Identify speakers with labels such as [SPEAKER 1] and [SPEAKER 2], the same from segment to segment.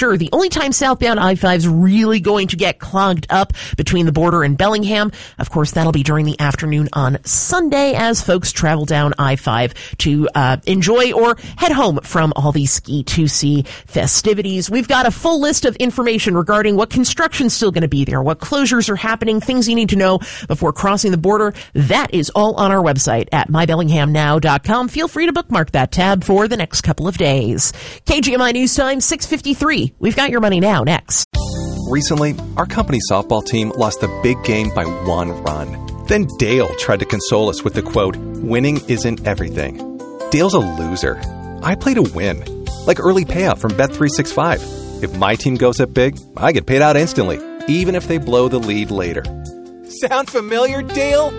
[SPEAKER 1] sure, the only time southbound I-5 is really going to get clogged up between the border and Bellingham. Of course, that'll be during the afternoon on Sunday as folks travel down I-5 to enjoy or head home from all these Ski 2C festivities. We've got a full list of information regarding what construction's still going to be there, what closures are happening, things you need to know before crossing the border. That is all on our website at mybellinghamnow.com. Feel free to bookmark that tab for the next couple of days. KGMI News Time, 6:53. We've got your money now next.
[SPEAKER 2] Recently, our company softball team lost a big game by 1 run. Then Dale tried to console us with the quote, "Winning isn't everything." Dale's a loser. I play to win, like early payout from Bet365. If my team goes up big, I get paid out instantly, even if they blow the lead later. Sound familiar, Dale?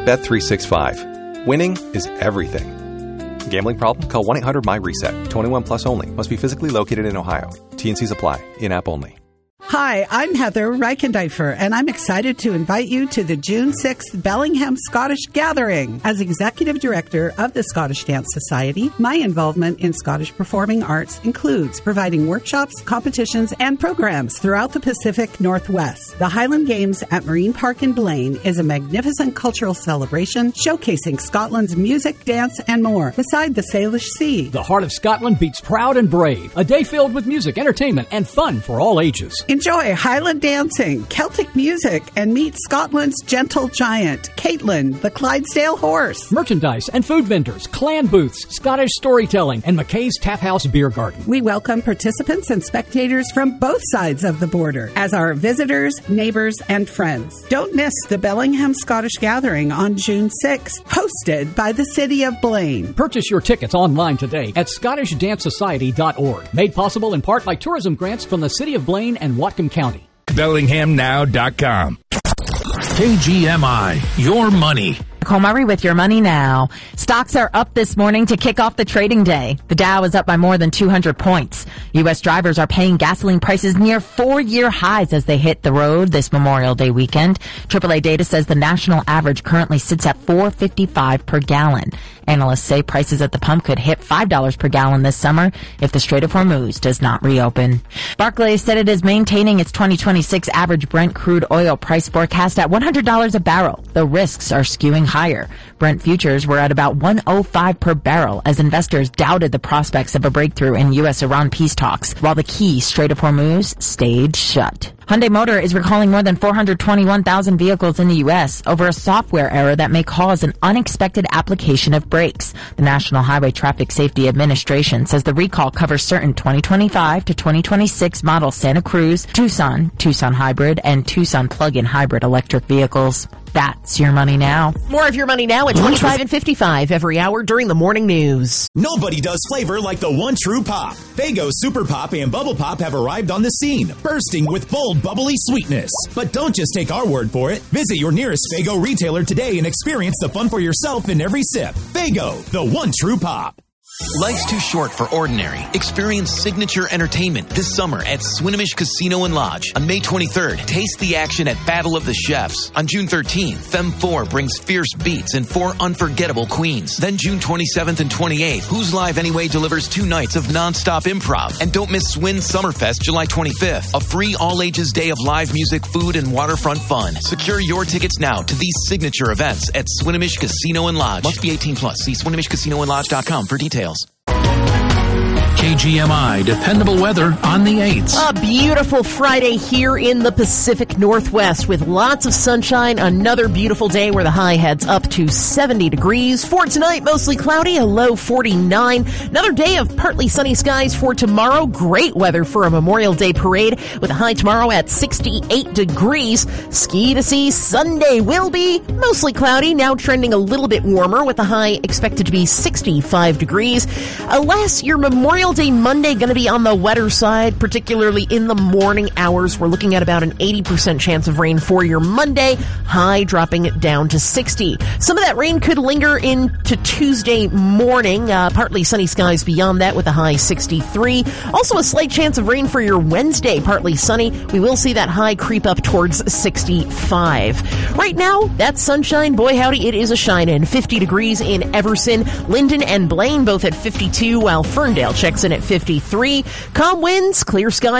[SPEAKER 2] Bet365. Winning is everything. Gambling problem? Call 1-800-MY-RESET. 21 plus only. Must be physically located in Ohio. T&Cs apply. In-app only.
[SPEAKER 3] Hi, I'm Heather Reichendeifer, and I'm excited to invite you to the June 6th Bellingham Scottish Gathering. As Executive Director of the Scottish Dance Society, my involvement in Scottish performing arts includes providing workshops, competitions, and programs throughout the Pacific Northwest. The Highland Games at Marine Park in Blaine is a magnificent cultural celebration showcasing Scotland's music, dance, and more, beside the Salish Sea.
[SPEAKER 4] The heart of Scotland beats proud and brave. A day filled with music, entertainment, and fun for all ages.
[SPEAKER 3] Enjoy Highland dancing, Celtic music, and meet Scotland's gentle giant, Caitlin, the Clydesdale horse.
[SPEAKER 4] Merchandise and food vendors, clan booths, Scottish storytelling, and McKay's Tap House Beer Garden.
[SPEAKER 3] We welcome participants and spectators from both sides of the border as our visitors, neighbors, and friends. Don't miss the Bellingham Scottish Gathering on June 6th, hosted by the City of Blaine.
[SPEAKER 4] Purchase your tickets online today at ScottishDanceSociety.org. Made possible in part by tourism grants from the City of Blaine and Whatcom County.
[SPEAKER 5] BellinghamNow.com. KGMI, your money.
[SPEAKER 6] Nicole Murray with your money now. Stocks are up this morning to kick off the trading day. The Dow is up by more than 200 points. U.S. drivers are paying gasoline prices near 4-year highs as they hit the road this Memorial Day weekend. AAA data says the national average currently sits at $4.55 per gallon. Analysts say prices at the pump could hit $5 per gallon this summer if the Strait of Hormuz does not reopen. Barclays said it is maintaining its 2026 average Brent crude oil price forecast at $100 a barrel. The risks are skewing higher. Brent futures were at about $105 per barrel as investors doubted the prospects of a breakthrough in U.S.-Iran peace talks, while the key Strait of Hormuz stayed shut. Hyundai Motor is recalling more than 421,000 vehicles in the U.S. over a software error that may cause an unexpected application of brakes. The National Highway Traffic Safety Administration says the recall covers certain 2025 to 2026 model Santa Cruz, Tucson, Tucson Hybrid, and Tucson plug-in hybrid electric vehicles. That's your money now.
[SPEAKER 1] More of your money now at 25 and 55 every hour during the morning news.
[SPEAKER 7] Nobody does flavor like the one true pop. Faygo Super Pop and Bubble Pop have arrived on the scene, bursting with bold, bubbly sweetness. But don't just take our word for it. Visit your nearest Faygo retailer today and experience the fun for yourself in every sip. Faygo, the one true pop.
[SPEAKER 8] Life's too short for ordinary. Experience signature entertainment this summer at Swinomish Casino and Lodge. On May 23rd, taste the action at Battle of the Chefs. On June 13th, Femme 4 brings fierce beats and 4 unforgettable queens. Then June 27th and 28th, Who's Live Anyway delivers 2 nights of non-stop improv. And don't miss Swin Summerfest July 25th, a free all-ages day of live music, food, and waterfront fun. Secure your tickets now to these signature events at Swinomish Casino and Lodge. Must be 18 plus. See SwinomishCasinoandLodge.com for details.
[SPEAKER 5] KGMI dependable weather on the 8th.
[SPEAKER 1] A beautiful Friday here in the Pacific Northwest with lots of sunshine. Another beautiful day where the high heads up to 70 degrees. For tonight, mostly cloudy, a low 49. Another day of partly sunny skies for tomorrow. Great weather for a Memorial Day parade with a high tomorrow at 68 degrees. Ski to see Sunday will be mostly cloudy, now trending a little bit warmer with a high expected to be 65 degrees. Alas, your Memorial Day Monday going to be on the wetter side, particularly in the morning hours. We're looking at about an 80% chance of rain for your Monday, high dropping down to 60. Some of that rain could linger into Tuesday morning, partly sunny skies beyond that with a high 63. Also a slight chance of rain for your Wednesday, partly sunny. We will see that high creep up towards 65. Right now, that sunshine, boy howdy, it is a shinin'. 50 degrees in Everson, Linden and Blaine both at 52, while Ferndale checks in at 53. Calm winds, clear skies.